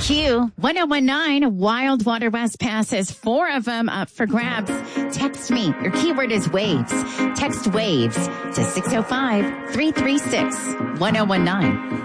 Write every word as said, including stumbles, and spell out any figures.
Q one oh one nine Wild Water West passes, four of them up for grabs. Text me. Your keyword is waves. Text waves to six oh five, three three six, one oh one nine.